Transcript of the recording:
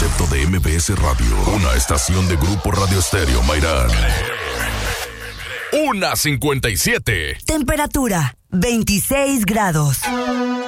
concepto de MBS Radio, una estación de Grupo Radio Estéreo Mairán. 1:57. Temperatura 26 grados.